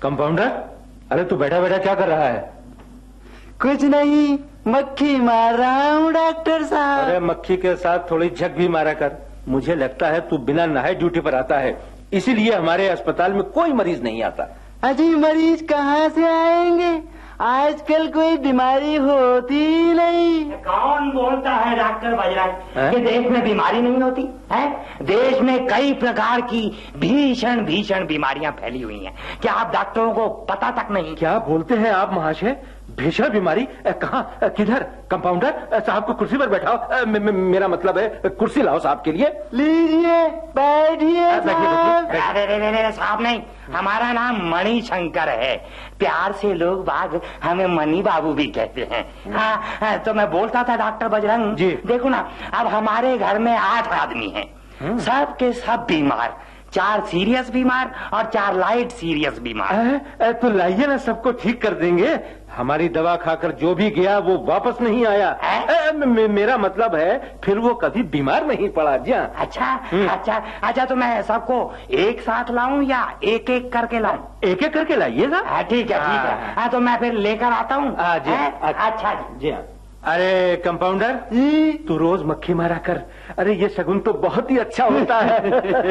Compounder, अरे तू बैठा बैठा क्या कर रहा है? कुछ नहीं, मक्खी मार रहा हूँ डॉक्टर साहब। अरे मक्खी के साथ थोड़ी झक भी मारा कर। मुझे लगता है तू बिना नहाए ड्यूटी पर आता है, इसीलिए हमारे अस्पताल में कोई मरीज नहीं आता। अजी मरीज कहाँ से आएंगे, आजकल कोई बीमारी होती ही नहीं। कौन बोलता है डॉक्टर बजरंग कि देश में बीमारी नहीं होती है? देश में कई प्रकार की भीषण भीषण बीमारियां फैली हुई हैं। क्या आप डॉक्टरों को पता तक नहीं? क्या बोलते हैं आप महाशय? भीषण बीमारी कहाँ, किधर? कंपाउंडर साहब को कुर्सी पर बैठाओ। मेरा मतलब है कुर्सी लाओ साहब के लिए। लीजिए, बैठिए साहब। अरे साहब नहीं, हमारा नाम मणिशंकर है। प्यार से लोग बाग हमें मनी बाबू भी कहते हैं। हाँ, तो मैं बोलता था डॉक्टर बजरंग जी, देखो ना, अब हमारे घर में 8 आदमी हैं, सब के सब बीमार, 4 सीरियस बीमार और 4 लाइट सीरियस बीमार। तो लाइए ना, सबको ठीक कर देंगे। हमारी दवा खाकर जो भी गया वो वापस नहीं आया। मेरा मतलब है फिर वो कभी बीमार नहीं पड़ा। जी अच्छा अच्छा अच्छा, तो मैं सबको एक साथ लाऊं या एक एक करके लाऊं? एक एक करके लाइएगा। ठीक है ठीक है। हाँ, तो मैं फिर लेकर आता हूँ। अच्छा जी हाँ। अरे कंपाउंडर, तू रोज मक्खी मारा कर। अरे ये शगुन तो बहुत ही अच्छा होता है।